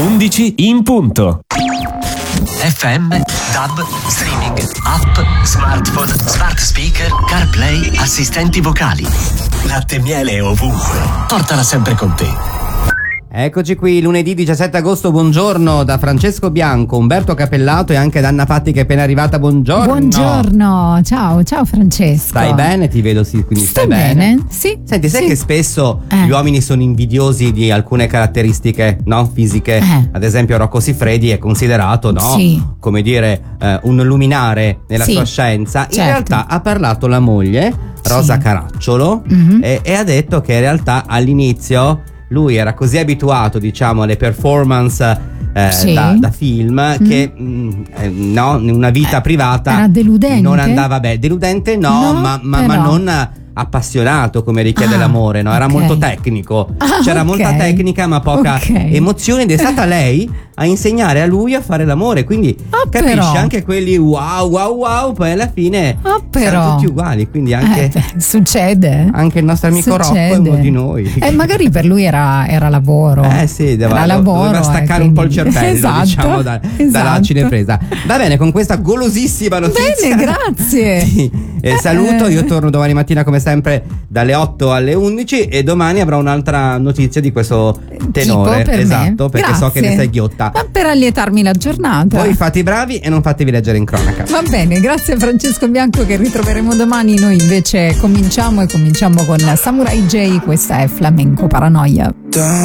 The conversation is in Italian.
11 in punto. FM, DAB, streaming, app, smartphone, smart speaker, CarPlay, assistenti vocali. Latte e miele ovunque. Portala sempre con te. Eccoci qui, lunedì 17 agosto, buongiorno da Francesco Bianco, Umberto Capellato e anche da Anna Patti che è appena arrivata, buongiorno. Buongiorno, ciao Francesco. Stai bene? Ti vedo, sì, quindi Sto stai bene? Sì. Senti, sai sì. che spesso gli uomini sono invidiosi di alcune caratteristiche, no? Fisiche. Ad esempio Rocco Siffredi è considerato, no? Sì. Come dire, un luminare nella Sì, sua scienza. certo. In realtà ha parlato la moglie, Rosa Caracciolo, e ha detto che in realtà all'inizio lui era così abituato, diciamo, alle performance da film che no, in una vita privata era deludente. non andava bene. Deludente no, ma non appassionato come richiede l'amore, no? Era molto tecnico, c'era molta tecnica ma poca emozione, ed è stata lei a insegnare a lui a fare l'amore, quindi capisci, però. anche quelli wow, poi alla fine però. siamo tutti uguali, quindi anche succede. anche il nostro amico Rocco è uno di noi. Magari per lui era lavoro. Sì, doveva staccare un po' il cervello, esatto, diciamo, dalla cinepresa. Va bene, con questa golosissima notizia. Bene, grazie. Sì, saluto, io torno domani mattina come sempre dalle 8 alle 11 e domani avrò un'altra notizia di questo tenore. Per esatto, me. perché so che ne sei ghiotta. Ma per allietarmi la giornata. Voi fate i bravi e non fatevi leggere in cronaca. Va bene, grazie a Francesco Bianco che ritroveremo domani. Noi invece cominciamo con Samurai J, questa è Flamenco Paranoia.